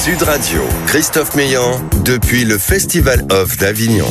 Sud Radio, Christophe Meillan, depuis le Festival of d'Avignon.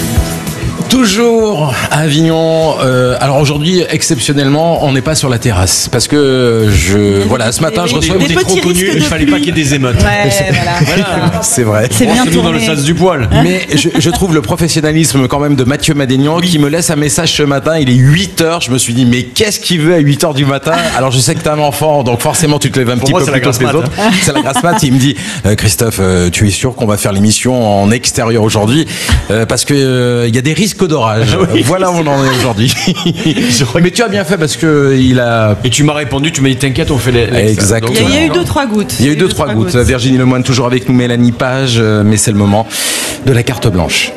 Toujours à Avignon. Alors aujourd'hui, exceptionnellement, on n'est pas sur la terrasse parce que ce matin, je reçois des trop connus. Il fallait pas qu'il y ait des émeutes. Ouais, voilà. C'est vrai. C'est bien tourné. Dans le sens du poil. Mais je trouve le professionnalisme quand même de Mathieu Madénian qui me laisse un message ce matin. Il est 8h. Je me suis dit, mais qu'est-ce qu'il veut à 8h du matin? Alors je sais que t'es un enfant, donc forcément tu te lèves un petit peu plus tôt que les autres. C'est la grasse mat. Il me dit, Christophe, tu es sûr qu'on va faire l'émission en extérieur aujourd'hui? Parce que il y a des risques d'orage. Oui. Voilà où on en est aujourd'hui. Mais tu as bien fait parce que il a. Et tu m'as répondu, tu m'as dit t'inquiète, on fait les. Exactement. Il y a eu 2-3 gouttes. Il y a eu 2-3 gouttes. Virginie Lemoine toujours avec nous, Mélanie Page, mais c'est le moment de la carte blanche.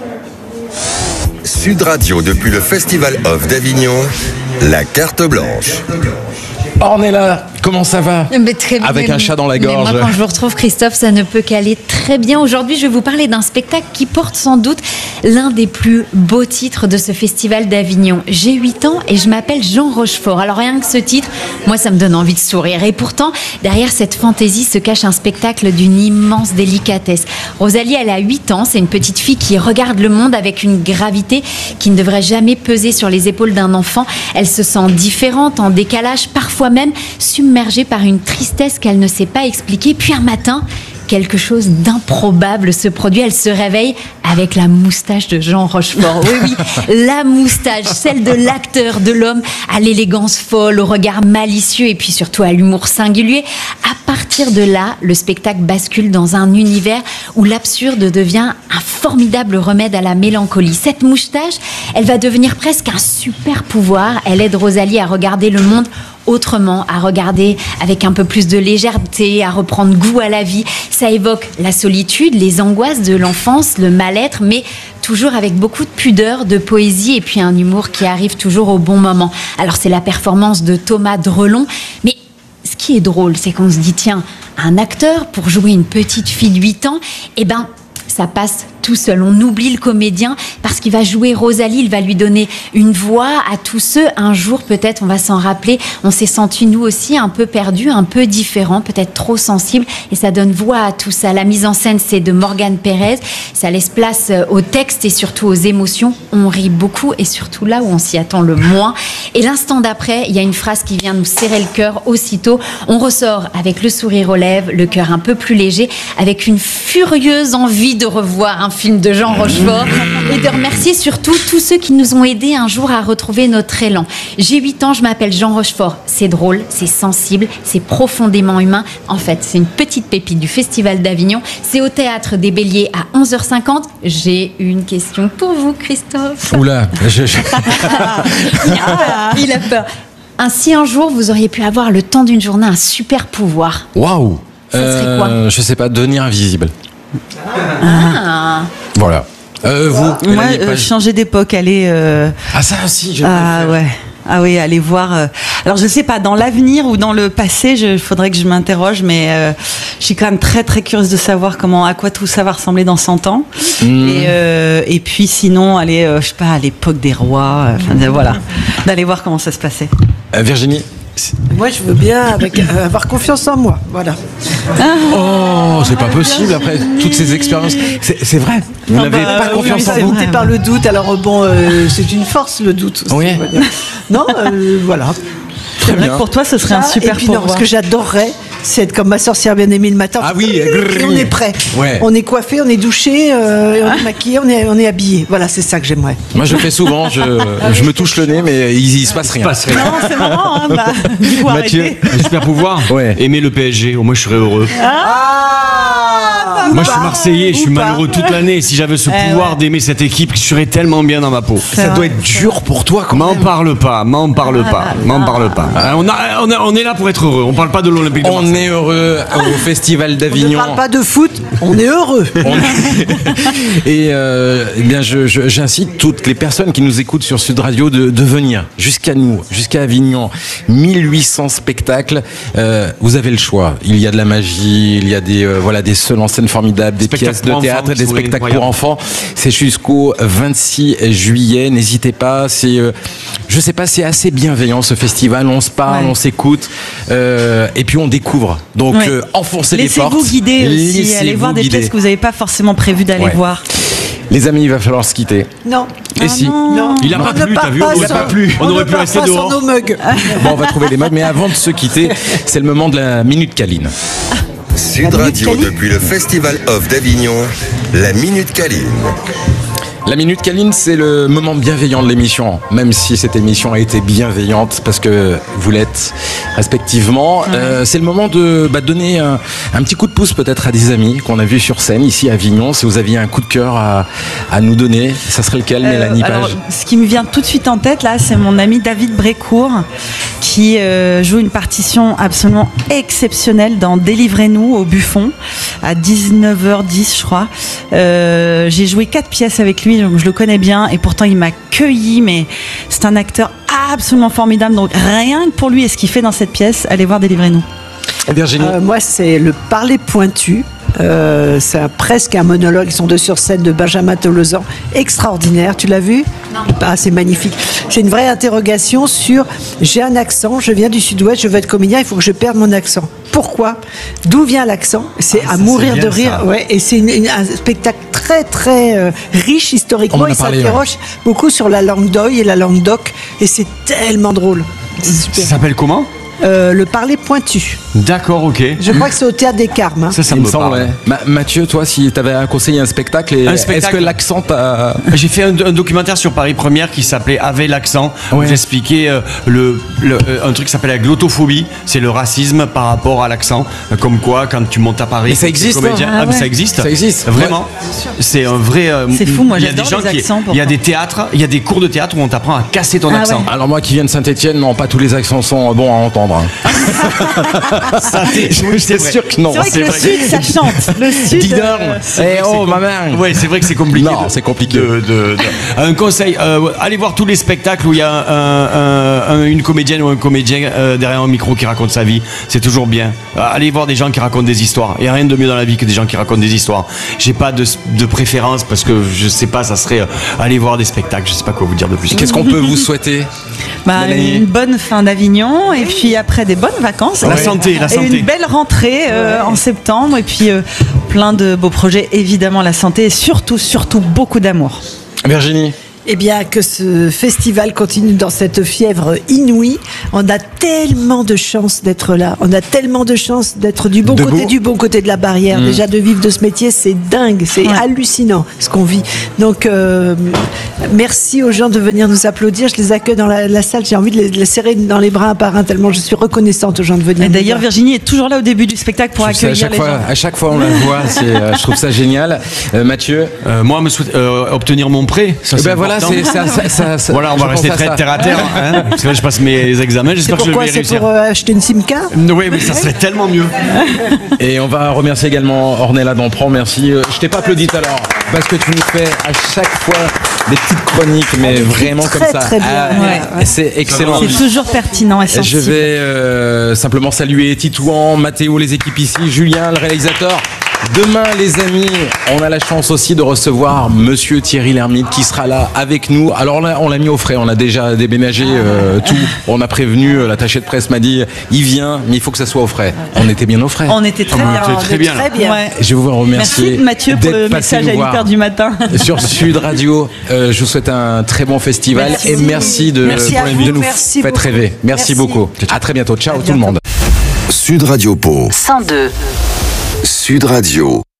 Sud Radio depuis le Festival of d'Avignon, la carte blanche. Ornella, comment ça va? Très bien. Avec un chat dans la gorge. Mais moi, quand je vous retrouve, Christophe, ça ne peut qu'aller très bien. Aujourd'hui, je vais vous parler d'un spectacle qui porte sans doute l'un des plus beaux titres de ce festival d'Avignon. J'ai 8 ans et je m'appelle Jean Rochefort. Alors rien que ce titre, moi, ça me donne envie de sourire. Et pourtant, derrière cette fantaisie se cache un spectacle d'une immense délicatesse. Rosalie, elle a 8 ans. C'est une petite fille qui regarde le monde avec une gravité qui ne devrait jamais peser sur les épaules d'un enfant. Elle se sent différente, en décalage, parfois même submergée par une tristesse qu'elle ne sait pas expliquer. Puis un matin, quelque chose d'improbable se produit. Elle se réveille avec la moustache de Jean Rochefort. Oui, la moustache, celle de l'acteur, de l'homme à l'élégance folle, au regard malicieux et puis surtout à l'humour singulier. À partir de là, le spectacle bascule dans un univers où l'absurde devient un formidable remède à la mélancolie. Cette moustache, elle va devenir presque un super pouvoir. Elle aide Rosalie à regarder le monde autrement, à regarder avec un peu plus de légèreté, à reprendre goût à la vie. Ça évoque la solitude, les angoisses de l'enfance, le mal-être, mais toujours avec beaucoup de pudeur, de poésie et puis un humour qui arrive toujours au bon moment. Alors c'est la performance de Thomas Drelon, mais ce qui est drôle, c'est qu'on se dit, tiens, un acteur pour jouer une petite fille de 8 ans, ça passe tout seul. On oublie le comédien parce qu'il va jouer Rosalie, il va lui donner une voix à tous ceux. Un jour, peut-être, on va s'en rappeler, on s'est sentis nous aussi un peu perdus, un peu différents, peut-être trop sensibles, et ça donne voix à tout ça. La mise en scène, c'est de Morgane Pérez. Ça laisse place au texte et surtout aux émotions. On rit beaucoup et surtout là où on s'y attend le moins. Et l'instant d'après, il y a une phrase qui vient nous serrer le cœur aussitôt. On ressort avec le sourire aux lèvres, le cœur un peu plus léger, avec une furieuse envie de revoir un film de Jean Rochefort et de remercier surtout tous ceux qui nous ont aidés un jour à retrouver notre élan. J'ai 8 ans, je m'appelle Jean Rochefort. C'est drôle, c'est sensible, c'est profondément humain. En fait, c'est une petite pépite du Festival d'Avignon. C'est au Théâtre des Béliers à 11h50. J'ai une question pour vous, Christophe. Oula, Il a peur. Si un jour vous auriez pu avoir le temps d'une journée un super pouvoir. Waouh. Ça serait quoi? Je sais pas, devenir invisible. Ah. Voilà. Vous, Moi, changer d'époque, aller. Ah ça aussi. Ouais. Ah oui, aller voir. Alors je sais pas, dans l'avenir ou dans le passé, faudrait que je m'interroge, mais je suis quand même très très curieuse de savoir à quoi tout ça va ressembler dans 100 ans. Et puis sinon, aller, je sais pas, à l'époque des rois. Voilà, d'aller voir comment ça se passait. Virginie. Moi, je veux bien avoir confiance en moi, voilà. Oh, c'est pas possible après toutes ces expériences. C'est vrai. Vous n'avez pas confiance en vous. Habité par le doute. Alors bon, c'est une force le doute aussi. Oui. Non, voilà. C'est vrai que pour toi, ce serait un super pouvoir. Ce que j'adorerais, c'est être comme ma sorcière bien-aimée le matin. Ah oui. Et on est prêt. Ouais. On est coiffé, on est douché, on est maquillé, on est habillé. Voilà, c'est ça que j'aimerais. Moi, je fais souvent. Je me touche le nez, mais il se passe rien. Non, c'est marrant. Mathieu, un super pouvoir. Ouais. Aimer le PSG. Au moins, je serais heureux. Moi, je suis Marseillais, je suis malheureux toute l'année. Si j'avais ce pouvoir d'aimer cette équipe, je serais tellement bien dans ma peau. Ça doit être dur pour toi. M'en parle pas. On est là pour être heureux. On parle pas de l'Olympique de Marseille. On est heureux au Festival d'Avignon. On ne parle pas de foot, on est heureux. Et bien, j'incite toutes les personnes qui nous écoutent sur Sud Radio de venir jusqu'à nous, jusqu'à Avignon. 1800 spectacles. Vous avez le choix. Il y a de la magie, il y a des seuls en scène formidables, des pièces de théâtre et des spectacles pour enfants. C'est jusqu'au 26 juillet. N'hésitez pas. C'est je sais pas, c'est assez bienveillant ce festival. On se parle, on s'écoute, et puis on découvre. Donc enfoncez les portes. Laissez-vous guider aussi. Allez voir des pièces que vous n'avez pas forcément prévu d'aller voir. Les amis, il va falloir se quitter. Non. Et si non. Il a pas plu, t'as vu? Il a pas plu. On aurait pu rester dehors. Nos mugs. Bon, on va trouver les mugs, mais avant de se quitter, c'est le moment de la Minute Câline. Sud Radio, depuis le Festival of d'Avignon, la Minute Câline. La Minute Câline, c'est le moment bienveillant de l'émission, même si cette émission a été bienveillante parce que vous l'êtes respectivement. C'est le moment de donner un petit coup de pouce peut-être à des amis qu'on a vus sur scène ici à Avignon. Si vous aviez un coup de cœur à nous donner, ça serait lequel, Mélanie Page? Alors, ce qui me vient tout de suite en tête là, c'est mon ami David Brécourt qui joue une partition absolument exceptionnelle dans Délivrez-nous au Buffon à 19h10 je crois. J'ai joué 4 pièces avec lui, donc je le connais bien et pourtant il m'a cueilli, mais c'est un acteur absolument formidable, donc rien que pour lui et ce qu'il fait dans cette pièce, allez voir Délivrez-nous. Virginie. Moi c'est le parler pointu. C'est presque un monologue. Ils sont deux sur scène de Benjamin Tolosan, extraordinaire. Tu l'as vu? Non. C'est magnifique. C'est une vraie interrogation sur j'ai un accent, je viens du Sud-Ouest, je veux être comédien, il faut que je perde mon accent. Pourquoi? D'où vient l'accent? C'est à mourir de rire. Ouais, et c'est un spectacle très très riche historiquement. Il s'interroge beaucoup sur la langue d'Oï et la langue d'Oc, et c'est tellement drôle. Ça s'appelle comment? Le parler pointu. D'accord, ok. Je crois que c'est au Théâtre des Carmes. Hein. Ça me semble. Ouais. Mathieu, toi, si tu avais à conseiller un spectacle, est-ce que l'accent t'a... J'ai fait un documentaire sur Paris Première qui s'appelait Avec l'accent, où j'expliquais un truc qui s'appelle la glottophobie, c'est le racisme par rapport à l'accent. Comme quoi, quand tu montes à Paris, mais ça existe. Mais ça existe. Ça existe. Vraiment. C'est un vrai. C'est fou, moi j'adore les accents. Il y a des théâtres, il y a des cours de théâtre où on t'apprend à casser ton accent. Ouais. Alors moi qui viens de Saint-Etienne, non, pas tous les accents sont bons à entendre. C'est sûr que non. C'est vrai que le Sud, ça chante. Le Sud. Ma mère. Ouais, c'est vrai que c'est compliqué. Non, c'est compliqué. Un conseil, allez voir tous les spectacles où il y a une comédienne ou un comédien derrière un micro qui raconte sa vie. C'est toujours bien. Allez voir des gens qui racontent des histoires. Il n'y a rien de mieux dans la vie que des gens qui racontent des histoires. J'ai pas de préférence parce que je sais pas, ça serait aller voir des spectacles. Je sais pas quoi vous dire de plus. Qu'est-ce qu'on peut vous souhaiter? Une bonne fin d'Avignon et puis après des bonnes vacances. La santé. Et une belle rentrée en septembre et puis plein de beaux projets, évidemment la santé et surtout beaucoup d'amour. Virginie. Eh bien, que ce festival continue dans cette fièvre inouïe. On a tellement de chance d'être là. On a tellement de chance d'être du bon côté de la barrière. Déjà, de vivre de ce métier, c'est dingue. C'est hallucinant ce qu'on vit. Donc, merci aux gens de venir nous applaudir. Je les accueille dans la salle. J'ai envie de les serrer dans les bras un par un tellement je suis reconnaissante aux gens de venir. Et d'ailleurs, Virginie est toujours là au début du spectacle pour accueillir les gens. À chaque fois, on la voit. Je trouve ça génial. Mathieu, moi, me souhaite obtenir mon prêt. Ça, voilà, voilà, on va rester très terre à terre. Hein, parce que là, je passe mes examens. J'espère que je vais réussir. C'est pour acheter une SIM card? Oui, mais ça serait tellement mieux. Et on va remercier également Ornella Dampron. Merci. Je t'ai pas applaudi tout à l'heure parce que tu nous fais à chaque fois des petites chroniques, mais vraiment comme ça. Très bien. C'est excellent. C'est toujours pertinent et sensible. Je vais simplement saluer Titouan, Mathéo, les équipes ici, Julien, le réalisateur. Demain, les amis, on a la chance aussi de recevoir Monsieur Thierry Lhermitte qui sera là avec nous. Alors là, on l'a mis au frais, on a déjà déménagé tout. On a prévenu, l'attaché de presse m'a dit, il vient, mais il faut que ça soit au frais. On était bien au frais. On était très bien. Très bien. Ouais. Je vous remercier. Merci Mathieu pour le message à 8h du matin. Sur Sud Radio, je vous souhaite un très bon festival et merci de nous faire rêver. Merci beaucoup. À très bientôt. Ciao tout le monde. Sud Radio Pau 102. Sud Radio.